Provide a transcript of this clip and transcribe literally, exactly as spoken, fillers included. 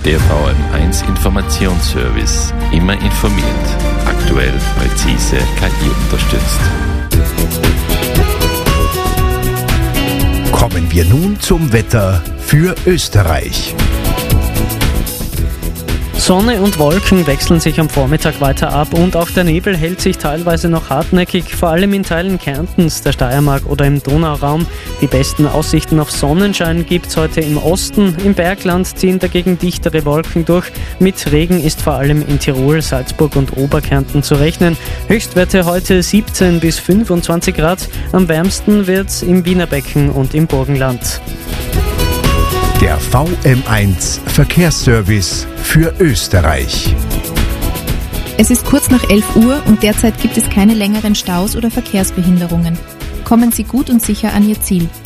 Der V M eins Informationsservice. Immer informiert. Aktuell, präzise, K I unterstützt. Kommen wir nun zum Wetter für Österreich. Sonne und Wolken wechseln sich am Vormittag weiter ab und auch der Nebel hält sich teilweise noch hartnäckig, vor allem in Teilen Kärntens, der Steiermark oder im Donauraum. Die besten Aussichten auf Sonnenschein gibt es heute im Osten. Im Bergland ziehen dagegen dichtere Wolken durch. Mit Regen ist vor allem in Tirol, Salzburg und Oberkärnten zu rechnen. Höchstwerte heute siebzehn bis fünfundzwanzig Grad. Am wärmsten wird es im Wienerbecken und im Burgenland. Der V M eins Verkehrsservice für Österreich. Es ist kurz nach elf Uhr und derzeit gibt es keine längeren Staus oder Verkehrsbehinderungen. Kommen Sie gut und sicher an Ihr Ziel.